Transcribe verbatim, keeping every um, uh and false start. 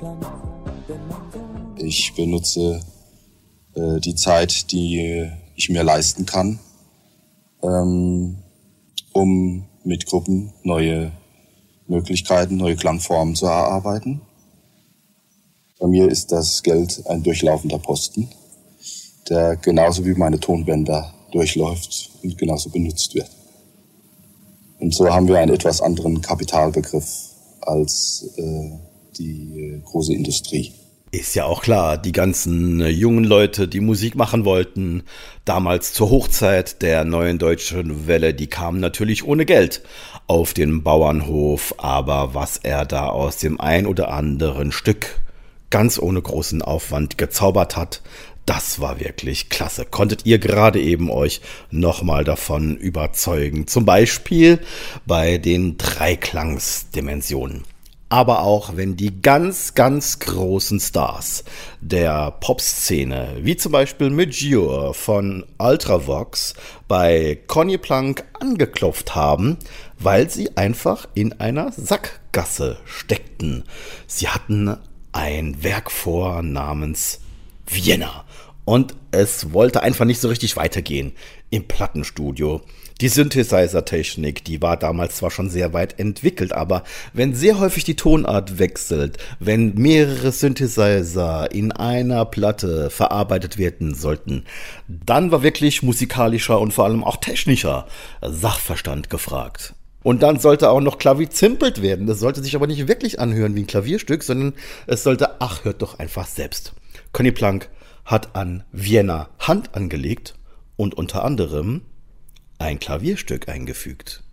Ich benutze äh, die Zeit, die ich mir leisten kann, ähm, um mit Gruppen neue Möglichkeiten, neue Klangformen zu erarbeiten. Bei mir ist das Geld ein durchlaufender Posten, der genauso wie meine Tonbänder durchläuft und genauso benutzt wird. Und so haben wir einen etwas anderen Kapitalbegriff als äh, die äh, große Industrie. Ist ja auch klar, die ganzen jungen Leute, die Musik machen wollten, damals zur Hochzeit der neuen deutschen Welle, die kamen natürlich ohne Geld auf den Bauernhof. Aber was er da aus dem ein oder anderen Stück ganz ohne großen Aufwand gezaubert hat, das war wirklich klasse. Konntet ihr gerade eben euch nochmal davon überzeugen? Zum Beispiel bei den Dreiklangsdimensionen. Aber auch wenn die ganz, ganz großen Stars der Popszene, wie zum Beispiel Medjur von Ultravox, bei Conny Plank angeklopft haben, weil sie einfach in einer Sackgasse steckten. Sie hatten ein Werk vor namens Vienna. Und es wollte einfach nicht so richtig weitergehen im Plattenstudio. Die Synthesizer-Technik, die war damals zwar schon sehr weit entwickelt, aber wenn sehr häufig die Tonart wechselt, wenn mehrere Synthesizer in einer Platte verarbeitet werden sollten, dann war wirklich musikalischer und vor allem auch technischer Sachverstand gefragt. Und dann sollte auch noch klavizimpelt werden. Das sollte sich aber nicht wirklich anhören wie ein Klavierstück, sondern es sollte, ach, hört doch einfach selbst. Conny Plank hat an Vienna Hand angelegt und unter anderem ein Klavierstück eingefügt.